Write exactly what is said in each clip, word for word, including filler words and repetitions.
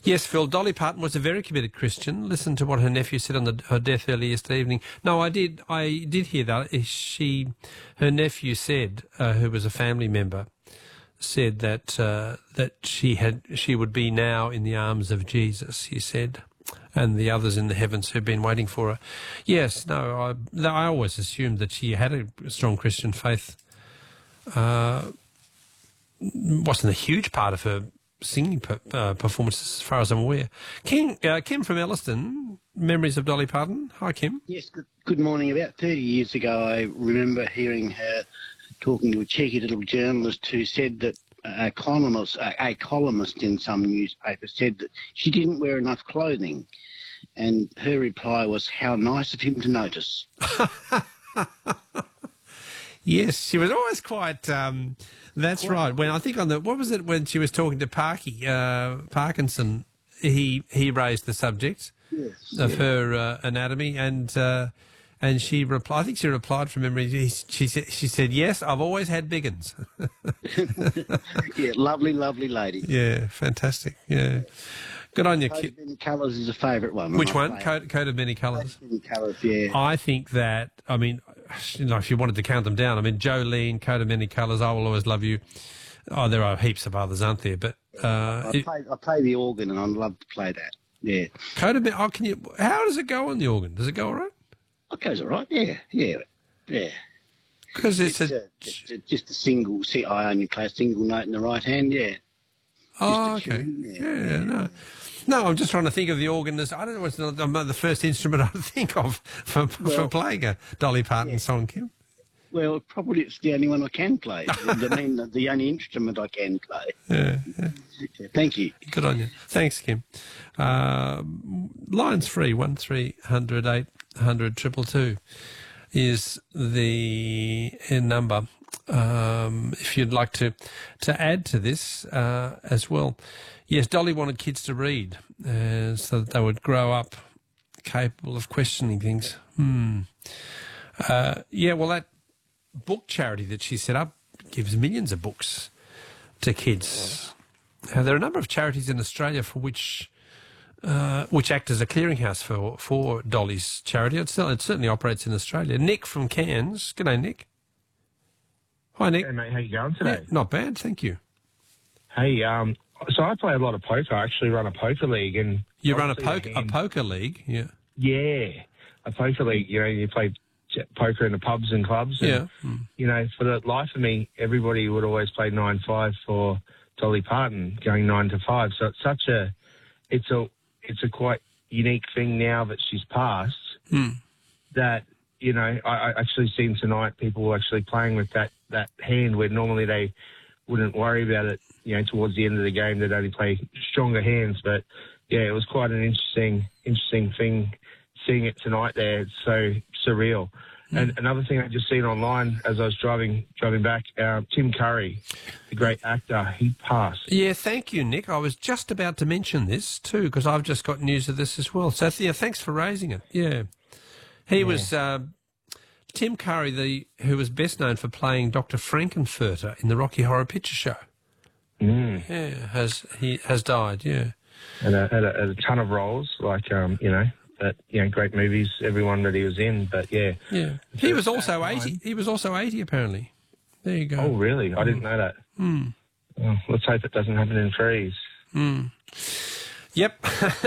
Yes, Phil, Dolly Parton was a very committed Christian. Listen to what her nephew said on the, her death early yesterday evening. No, I did I did hear that. She, her nephew said, uh, who was a family member, said that uh, that she had she would be now in the arms of Jesus, he said, and the others in the heavens who've been waiting for her. Yes, no, I, I always assumed that she had a strong Christian faith. Uh, wasn't a huge part of her singing per, uh, performances, as far as I'm aware. Kim, uh, Kim from Elliston, memories of Dolly Parton. Hi, Kim. Yes, good, good morning. About thirty years ago, I remember hearing her talking to a cheeky little journalist who said that a columnist, a, a columnist in some newspaper said that she didn't wear enough clothing. And her reply was, how nice of him to notice. Yes, she was always quite... Um, that's quite right. When I think on the... What was it when she was talking to Parky, uh, Parkinson, he he raised the subject yes, of yeah. her uh, anatomy, and uh, and she replied... I think she replied from memory. She said, she said, yes, I've always had big uns. Yeah, lovely, lovely lady. Yeah, fantastic. Yeah. Good on you, Coat Kit. of Many Colours is a favourite one. Which one? Coat, Coat, coat of Many Colours. Coat of Many Colours, yeah. I think that, I mean, you know, if you wanted to count them down, I mean, Jolene, Coat of Many Colours, I Will Always Love You. Oh, there are heaps of others, aren't there? But uh, I, it, play, I play the organ and I'd love to play that, yeah. Coat of Many, oh, can you, how does it go on the organ? Does it go all right? It goes all right, yeah, yeah, yeah. Because it's, it's, a, a, it's a, just a single, see, I only play a single note in the right hand, yeah. Oh, Just a okay. tune, Yeah, yeah, yeah, no. No, I'm just trying to think of the organ as, I don't know what's the, the first instrument I think of for, well, for playing a Dolly Parton yeah. song, Kim. Well, probably it's the only one I can play. I mean, the, the only instrument I can play. Yeah, yeah. Yeah, thank you. Good on you. Thanks, Kim. Uh, lines free, one three hundred eight hundred triple two is the number. Um, if you'd like to, to add to this uh, as well. Yes, Dolly wanted kids to read uh, so that they would grow up capable of questioning things. Hmm. Uh, yeah, well, that book charity that she set up gives millions of books to kids. Uh, there are a number of charities in Australia for which uh, which act as a clearinghouse for, for Dolly's charity. It, still, it certainly operates in Australia. Nick from Cairns. G'day, Nick. Hi, Nick. Hey, mate, how you going today? Yeah, not bad, thank you. Hey, um, so I play a lot of poker. I actually run a poker league. And You run a, poke, the a hand- poker league? Yeah. Yeah, a poker league. You know, you play poker in the pubs and clubs. And, Yeah. Mm. you know, for the life of me, everybody would always play nine five for Dolly Parton, going nine to five. So it's such a, it's a, it's a quite unique thing now that she's passed. Mm. That you know, I, I actually seen tonight people were actually playing with that that hand where normally they wouldn't worry about it. You know, towards the end of the game, they'd only play stronger hands. But yeah, it was quite an interesting, interesting thing seeing it tonight. There, it's so surreal. And another thing I just seen online as I was driving driving back, uh, Tim Curry, the great actor, he passed. Yeah, thank you, Nick. I was just about to mention this too because I've just got news of this as well. So yeah, thanks for raising it. Yeah, he yeah. was uh, Tim Curry, the who was best known for playing Doctor Frankenfurter in the Rocky Horror Picture Show. Mm. Yeah, has he has died? Yeah, and a, had a, had a ton of roles, like um, you know. But, you know, great movies, everyone that he was in, but yeah. Yeah. He was also eighty. He was also eighty, apparently. There you go. Oh, really? I didn't know that. Mm. Well, let's hope it doesn't happen in threes. Mm. Yep.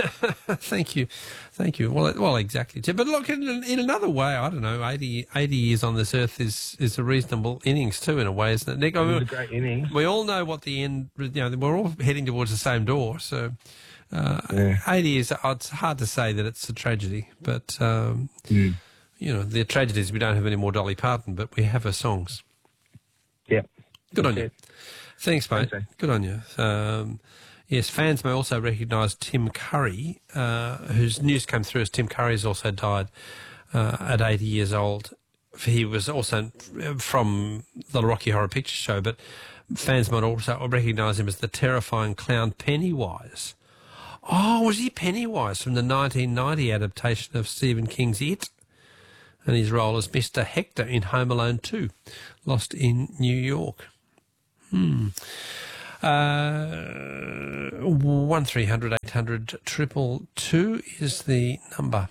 Thank you. Thank you. Well, well, exactly. But look, in, in another way, I don't know, eighty, eighty years on this earth is, is a reasonable innings too, in a way, isn't it, Nick? It I was mean, a great innings. We all know what the end, you know, we're all heading towards the same door, so... Uh, yeah. eighty is, it's hard to say that it's a tragedy, but, um, mm. you know, the tragedy is we don't have any more Dolly Parton, but we have her songs. Yeah. Good on That's you. it. Thanks, mate. Thanks, Good on you. Um, yes, fans may also recognise Tim Curry, uh, whose news came through as Tim Curry has also died uh, at eighty years old. He was also from the Rocky Horror Picture Show, but fans might also recognise him as the terrifying clown Pennywise. Oh, was he Pennywise from the nineteen ninety adaptation of Stephen King's It? And his role as Mister Hector in Home Alone two, Lost in New York. Hmm. Uh, one three hundred eight hundred triple two is the number.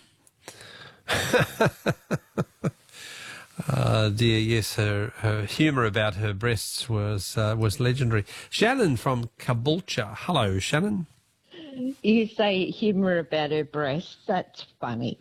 Uh, dear, yes, her, her humour about her breasts was uh, was legendary. Shannon from Caboolture. Hello, Shannon. You say humour about her breasts. That's funny.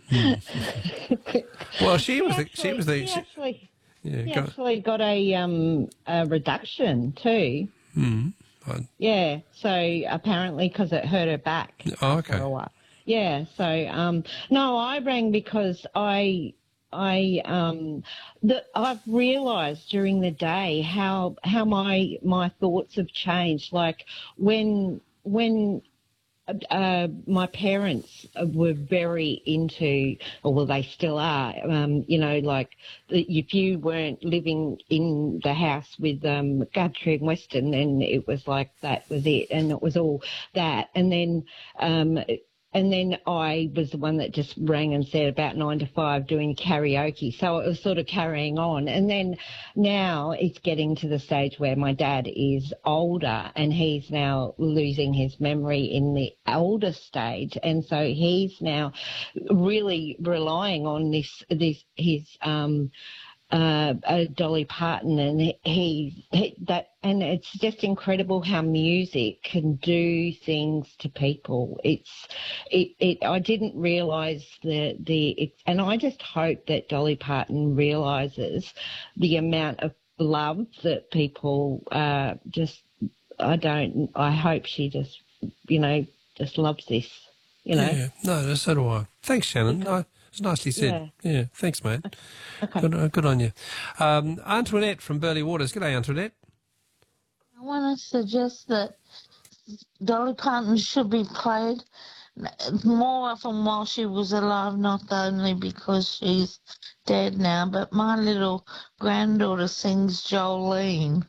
Well, she was the, actually, she was the she she, actually, yeah, she go, actually got a um a reduction too. mm, I- Yeah, so apparently because it hurt her back Oh, for okay. a while. Yeah, so um no, I rang because I I um the, I've realised during the day how how my my thoughts have changed. Like when when uh, my parents were very into, or well, they still are. Um, you know, like if you weren't living in the house with um, Guthrie and Weston, then it was like that was it, and it was all that. And then, um, and then I was the one that just rang and said about nine to five doing karaoke. So it was sort of carrying on. And then now it's getting to the stage where my dad is older and he's now losing his memory in the older stage. And so he's now really relying on this, this, his, um, uh, uh, Dolly Parton, and he, he that, and it's just incredible how music can do things to people. It's, it, it. I didn't realise the the, it, and I just hope that Dolly Parton realises the amount of love that people uh, just. I don't. I hope she just, you know, just loves this. You know. yeah, no, so do I. Thanks, Shannon. No, it's nicely said. Yeah, yeah thanks, mate. Okay. Good, uh, good on you. Um, Antoinette from Burley Waters. G'day, Antoinette. I want to suggest that Dolly Parton should be played more often while she was alive, not only because she's dead now, but my little granddaughter sings Jolene,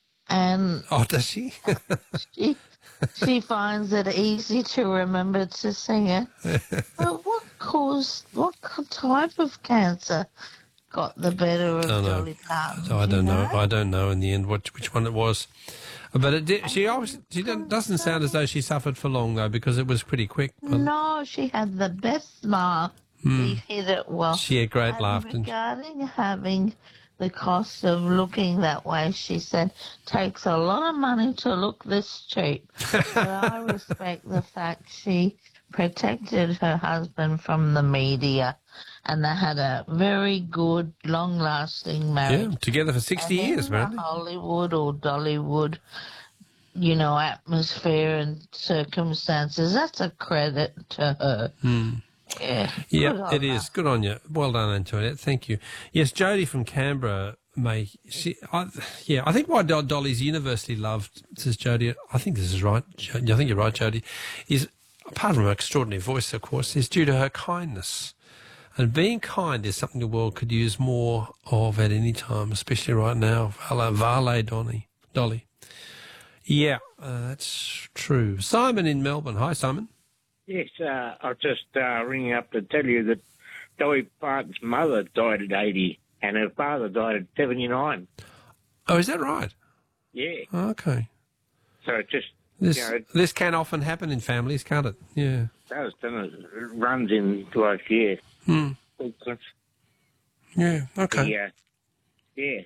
and Oh, does she? she she finds it easy to remember to sing it. But what caused, what type of cancer got the better of Don't know. Dolly Parton? So I do you don't know. I don't know in the end what which one it was. But it did, she obviously she don't, doesn't sound as though she suffered for long though, because it was pretty quick. No, she had the best smile. She hit it well. She had great And laugh, didn't she? regarding having the cost of looking that way, she said, takes a lot of money to look this cheap. But I respect the fact she protected her husband from the media, and they had a very good, long-lasting marriage. Yeah, together for sixty And years, in the man. Hollywood or Dollywood, you know, atmosphere and circumstances, that's a credit to her. Yeah, good Yeah, on it her. is. Good on you. Well done, Antoinette. Thank you. Yes, Jodie from Canberra may. She, I, yeah, I think why Do- Dolly's universally loved, says Jodie. I think this is right. Jo- I think you're right, Jodie. Is apart from her extraordinary voice, of course, is due to her kindness. And being kind is something the world could use more of at any time, especially right now. Vale, Vale Donny, Dolly. Yeah, uh, that's true. Simon in Melbourne. Hi, Simon. Yes, uh, I was just uh, ringing up to tell you that Dolly Parton's mother died at eighty and her father died at seventy-nine. Oh, is that right? Yeah, Okay. so it just, This you know, it this can often happen in families, can't it? Yeah. does, doesn't it? It runs in, like, yeah. Hmm. sequence. Yeah. Okay. Yeah. Yeah.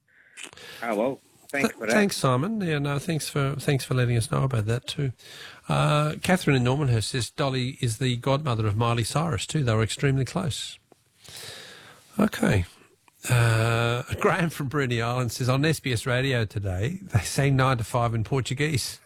Oh, well, thanks Th- for that. Thanks, Simon. Yeah, no, thanks for thanks for letting us know about that too. Uh, Catherine in Normanhurst says Dolly is the godmother of Miley Cyrus too. They were extremely close. Okay. Uh, Graham from Bruny Island says on S B S Radio today they sang nine to five in Portuguese.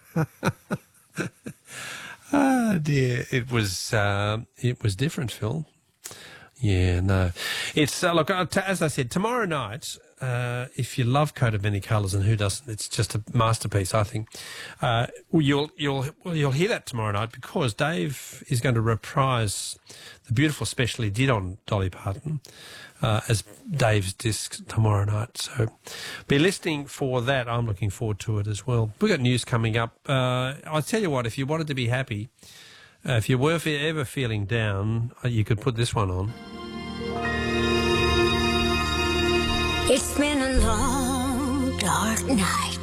Oh dear, it was um, it was different, Phil. Yeah, no, it's uh, look uh, t- as I said tomorrow night. Uh, if you love Coat of Many Colours, and who doesn't, it's just a masterpiece, I think. Uh, you'll you'll well, you'll hear that tomorrow night because Dave is going to reprise the beautiful special he did on Dolly Parton uh, as Dave's disc tomorrow night. So be listening for that. I'm looking forward to it as well. We've got news coming up. Uh, I'll tell you what, if you wanted to be happy, uh, if you were ever feeling down, uh, you could put this one on. It's been a long, dark night.